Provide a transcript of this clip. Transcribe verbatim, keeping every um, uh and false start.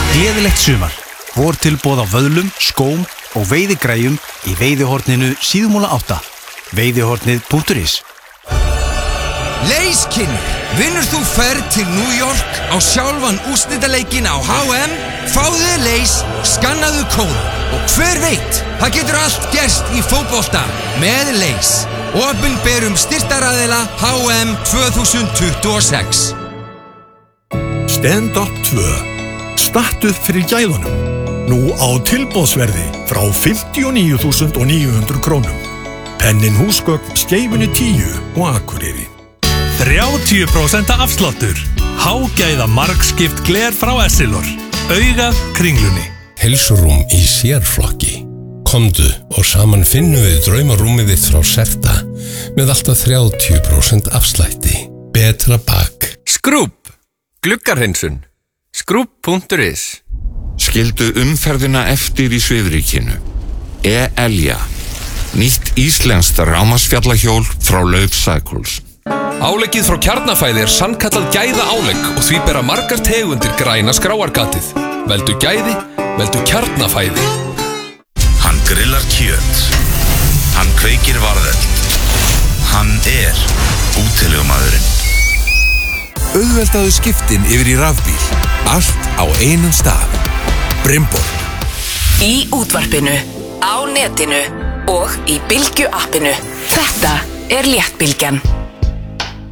Gleðilegt sumar. Vor tilboð á vöðlum, skóm og veiðigræjum í veiðihorninu síðumúla átta. veiðihornið punktur is. Leyskynur, vinnur þú ferð til New York á sjálfan úrslitaleikin á H M? Fáðu þér leys, skannaðu kóð og hver veit, það getur allt gerst í fótbolta með leys. Opinberum styrktaraðila H M tvö þúsund tuttugu og sex. Stand up tvö. Stattu fyrir gæðunum. Nú á tilboðsverði frá fimmtíu og níu þúsund níu hundruð krónum. Pennin húsgögn Skeifunni tíu og Akureyri. þrjátíu prósent afsláttur. Hágæða margskipt gler frá Essilor. Augað Kringlunni. Heilsurúm í sérflokki. Komdu og saman finnum við draumarúmið þitt frá Serta með alltaf þrjátíu prósent afslætti. Betra bak. Skrúbb. Gluggarhreinsun. Skrúbb punktur is. Skildu umferðina eftir í svifrykinu. E-Elja. Nýtt íslenskt rámasfjallahjól frá Lauf Cycles. Áleggið frá Kjarnafæði er sannkallað gæða álegg og því bera margar tegundir græna skráargatið. Veldu gæði, veldu Kjarnafæði. Hann grillar kjöt. Hann kveikir varðeld. Hann er útilegumaðurinn. Auðveldaðu skiptin yfir í rafbíl. Allt á einum stað. Brimborg. Í útvarpinu, á netinu og í Bylgju appinu. Þetta er Léttbylgjan.